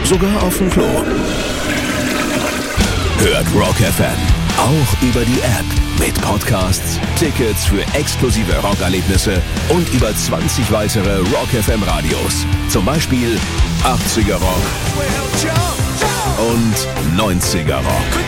sogar auf dem Klo. Hört Rock FM auch über die App mit Podcasts, Tickets für exklusive Rockerlebnisse und über 20 weitere Rock FM Radios. Zum Beispiel 80er Rock und 90er Rock.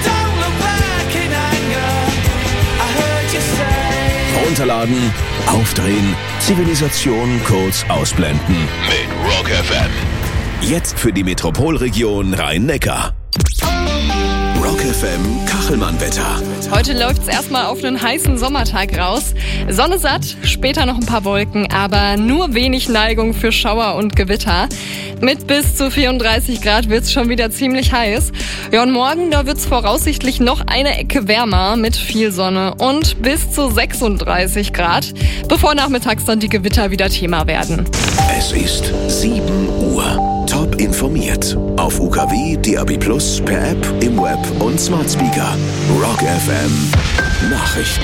Runterladen, aufdrehen, Zivilisation kurz ausblenden mit Rock FM. Jetzt für die Metropolregion Rhein-Neckar. Rock FM Kachelmann-Wetter. Heute läuft es erstmal auf einen heißen Sommertag raus. Sonne satt, später noch ein paar Wolken, aber nur wenig Neigung für Schauer und Gewitter. Mit bis zu 34 Grad wird es schon wieder ziemlich heiß. Ja, und morgen, da wird es voraussichtlich noch eine Ecke wärmer mit viel Sonne und bis zu 36 Grad, bevor nachmittags dann die Gewitter wieder Thema werden. Es ist 7 Uhr. Top informiert. Auf UKW, DAB+, per App, im Web und Smart Speaker. Rock FM Nachrichten.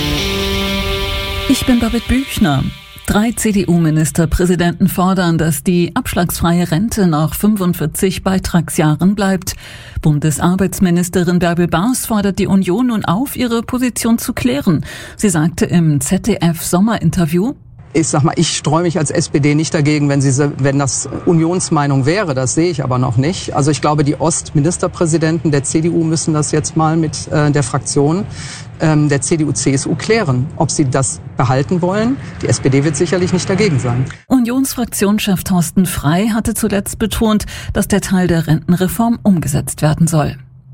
Ich bin Babette Büchner. 3 CDU-Ministerpräsidenten fordern, dass die abschlagsfreie Rente nach 45 Beitragsjahren bleibt. Bundesarbeitsministerin Bärbel Baas fordert die Union nun auf, ihre Position zu klären. Sie sagte im ZDF-Sommerinterview: Ich streue mich als SPD nicht dagegen, wenn das Unionsmeinung wäre. Das sehe ich aber noch nicht. Also ich glaube, die Ostministerpräsidenten der CDU müssen das jetzt mal mit der Fraktion der CDU-CSU klären, ob sie das behalten wollen. Die SPD wird sicherlich nicht dagegen sein. Unionsfraktionschef Thorsten Frey hatte zuletzt betont, dass der Teil der Rentenreform umgesetzt werden soll.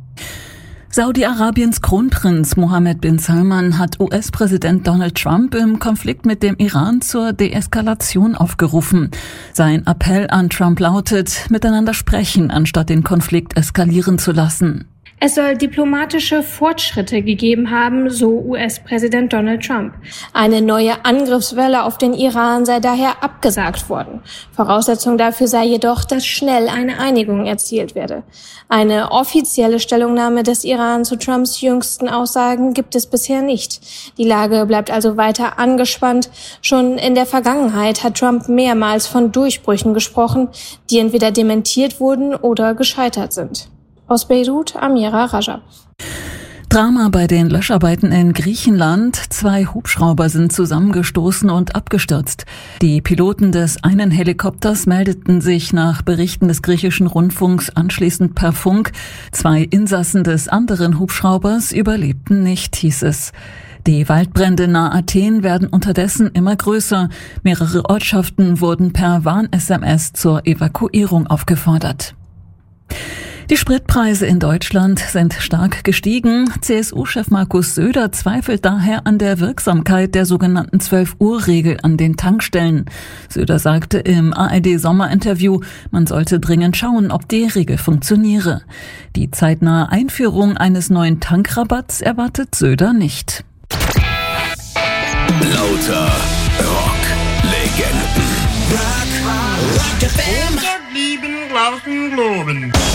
Saudi-Arabiens Kronprinz Mohammed bin Salman hat US-Präsident Donald Trump im Konflikt mit dem Iran zur Deeskalation aufgerufen. Sein Appell an Trump lautet: miteinander sprechen, anstatt den Konflikt eskalieren zu lassen. Es soll diplomatische Fortschritte gegeben haben, so US-Präsident Donald Trump. Eine neue Angriffswelle auf den Iran sei daher abgesagt worden. Voraussetzung dafür sei jedoch, dass schnell eine Einigung erzielt werde. Eine offizielle Stellungnahme des Iran zu Trumps jüngsten Aussagen gibt es bisher nicht. Die Lage bleibt also weiter angespannt. Schon in der Vergangenheit hat Trump mehrmals von Durchbrüchen gesprochen, die entweder dementiert wurden oder gescheitert sind. Aus Beirut, Amira Rajab. Drama bei den Löscharbeiten in Griechenland. 2 Hubschrauber sind zusammengestoßen und abgestürzt. Die Piloten des einen Helikopters meldeten sich nach Berichten des griechischen Rundfunks anschließend per Funk. 2 Insassen des anderen Hubschraubers überlebten nicht, hieß es. Die Waldbrände nahe Athen werden unterdessen immer größer. Mehrere Ortschaften wurden per Warn-SMS zur Evakuierung aufgefordert. Die Spritpreise in Deutschland sind stark gestiegen. CSU-Chef Markus Söder zweifelt daher an der Wirksamkeit der sogenannten 12-Uhr-Regel an den Tankstellen. Söder sagte im ARD-Sommerinterview, man sollte dringend schauen, ob die Regel funktioniere. Die zeitnahe Einführung eines neuen Tankrabatts erwartet Söder nicht. Lauter Rock-Legenden. Rock FM. 107,8 Globen.